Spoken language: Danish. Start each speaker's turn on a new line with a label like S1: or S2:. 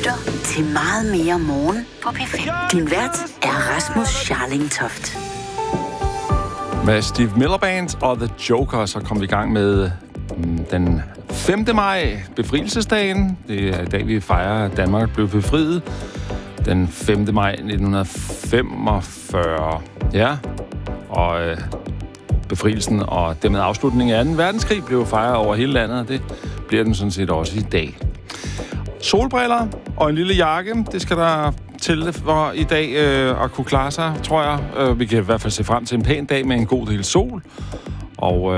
S1: lytter til Meget mere morgen på P5. Din vært er Rasmus Scharling Toft.
S2: Med Steve Miller Band og The Joker, så kom vi i gang med den 5. maj, befrielsesdagen. Det er i dag, vi fejrer, at Danmark blev befriet. Den 5. maj 1945. Ja, og befrielsen og dermed afslutningen af 2. verdenskrig blev fejret over hele landet, og det bliver den sådan set også i dag. Solbriller og en lille jakke, det skal der til for i dag at kunne klare sig, tror jeg. Vi kan i hvert fald se frem til en pæn dag med en god del sol. Og